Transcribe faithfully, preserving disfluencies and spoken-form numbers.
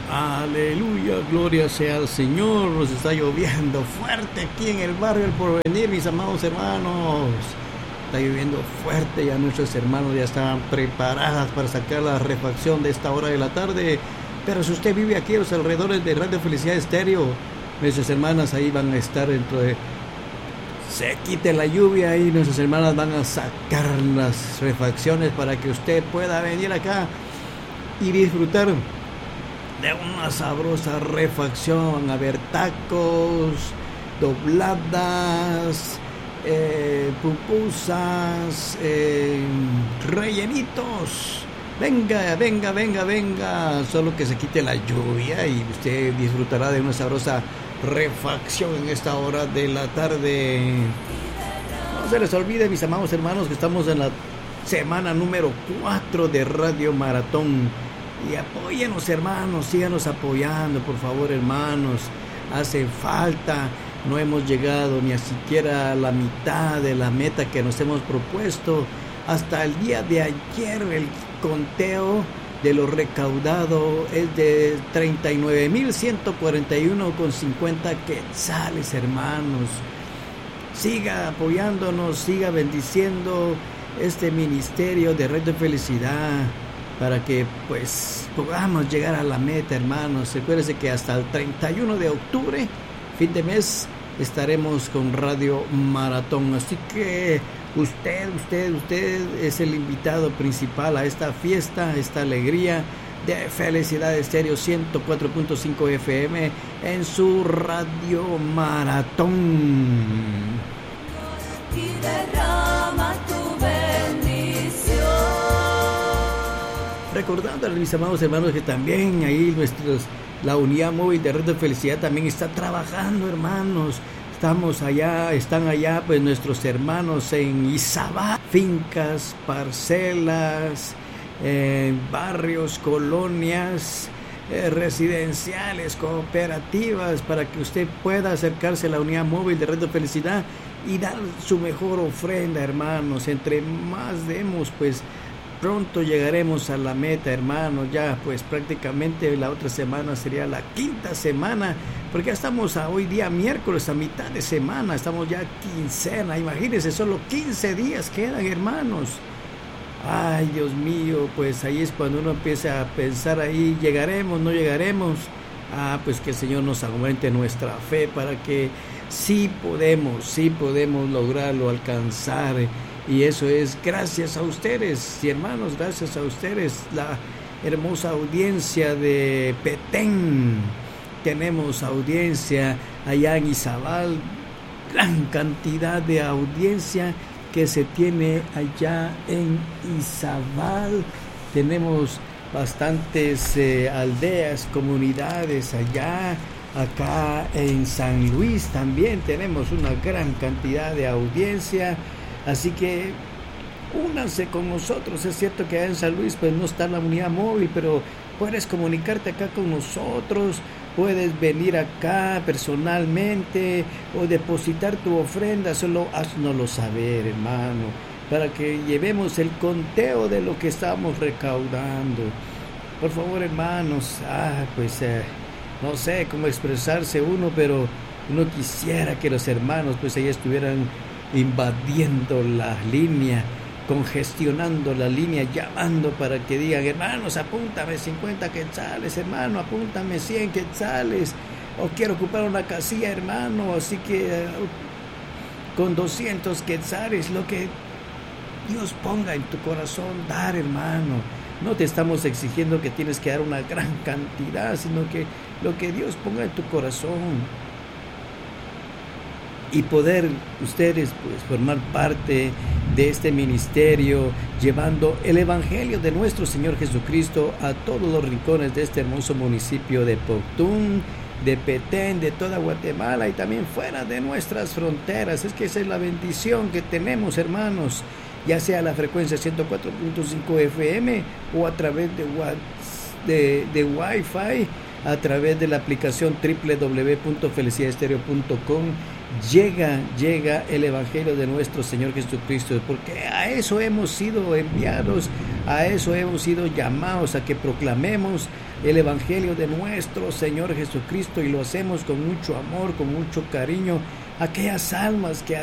Aleluya, gloria sea al Señor. Nos está lloviendo fuerte aquí en el barrio El Porvenir, mis amados hermanos. Está lloviendo fuerte, ya nuestros hermanos ya estaban preparadas para sacar la refacción de esta hora de la tarde. Pero si usted vive aquí a los alrededores de Radio Felicidad Estéreo, nuestras hermanas ahí van a estar dentro de... Se quite la lluvia y nuestras hermanas van a sacar las refacciones para que usted pueda venir acá y disfrutar de una sabrosa refacción. A ver, tacos, dobladas, eh, pupusas, eh, rellenitos. Venga, venga, venga, venga. Solo que se quite la lluvia y usted disfrutará de una sabrosa refacción en esta hora de la tarde. No se les olvide, mis amados hermanos, que estamos en la semana número cuatro de Radio Maratón. Y apóyenos, hermanos, síganos apoyando, por favor, hermanos. Hace falta, no hemos llegado ni a siquiera a la mitad de la meta que nos hemos propuesto. Hasta el día de ayer el conteo de lo recaudado es de treinta y nueve mil ciento cuarenta y uno con cincuenta quetzales, hermanos. Siga apoyándonos, siga bendiciendo este ministerio de Red de Felicidad, para que pues podamos llegar a la meta, hermanos. Recuérdense que hasta el treinta y uno de octubre, fin de mes, estaremos con Radio Maratón. Así que usted, usted, usted es el invitado principal a esta fiesta, esta alegría de Felicidad Estéreo ciento cuatro punto cinco F M en su Radio Maratón. Y derrama tu bendición. Recordándoles, mis amados hermanos, que también ahí nuestros, la unidad móvil de Red de Felicidad también está trabajando, hermanos. Estamos allá, están allá pues nuestros hermanos en Izabal, fincas, parcelas, eh, barrios, colonias, eh, residenciales, cooperativas, para que usted pueda acercarse a la unidad móvil de Red de Felicidad y dar su mejor ofrenda, hermanos. Entre más demos, pues pronto llegaremos a la meta, hermanos. Ya pues prácticamente la otra semana sería la quinta semana, porque ya estamos a hoy día miércoles, a mitad de semana, estamos ya quincena. Imagínense, solo quince días quedan, hermanos. Ay, Dios mío, pues ahí es cuando uno empieza a pensar ahí, llegaremos, no llegaremos. Ah, pues que el Señor nos aumente nuestra fe para que sí podemos, sí podemos lograrlo, alcanzar. Y eso es gracias a ustedes, y hermanos, gracias a ustedes, la hermosa audiencia de Petén. Tenemos audiencia allá en Izabal, gran cantidad de audiencia que se tiene allá en Izabal. Tenemos bastantes eh, aldeas, comunidades allá. Acá en San Luis también tenemos una gran cantidad de audiencia. Así que únanse con nosotros. Es cierto que en San Luis pues no está la unidad móvil, pero puedes comunicarte acá con nosotros, puedes venir acá personalmente o depositar tu ofrenda. Solo haznoslo saber, hermano, para que llevemos el conteo de lo que estamos recaudando. Por favor, hermanos. Ah, pues eh, no sé cómo expresarse uno, pero uno quisiera que los hermanos pues ahí estuvieran invadiendo la línea, congestionando la línea, llamando para que digan: hermanos, apúntame cincuenta quetzales, hermano, apúntame cien quetzales, o quiero ocupar una casilla, hermano, así que uh, con doscientos quetzales, lo que Dios ponga en tu corazón dar, hermano. No te estamos exigiendo que tienes que dar una gran cantidad, sino que lo que Dios ponga en tu corazón, y poder ustedes pues formar parte de este ministerio, llevando el evangelio de nuestro Señor Jesucristo a todos los rincones de este hermoso municipio de Poctún, de Petén, de toda Guatemala y también fuera de nuestras fronteras. Es que esa es la bendición que tenemos, hermanos, ya sea la frecuencia ciento cuatro punto cinco F M o a través de, de, de Wi-Fi, a través de la aplicación doble u doble u doble u punto felicidad estéreo punto com. Llega, llega el evangelio de nuestro Señor Jesucristo, porque a eso hemos sido enviados, A eso hemos sido llamados, a que proclamemos el Evangelio de nuestro Señor Jesucristo, y lo hacemos con mucho amor, con mucho cariño. Aquellas almas que